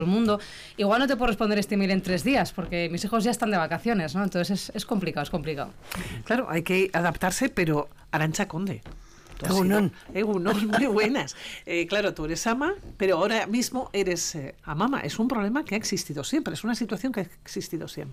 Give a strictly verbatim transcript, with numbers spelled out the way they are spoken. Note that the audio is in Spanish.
el mundo. Igual no te puedo responder este email en tres días, porque mis hijos ya están de vacaciones, ¿no? Entonces es, es complicado, es complicado. Claro, hay que adaptarse, pero Arantxa Conde. Egunon. Egunon, muy buenas. Eh, claro, tú eres ama, pero ahora mismo eres eh, amama. Es un problema que ha existido siempre, es una situación que ha existido siempre.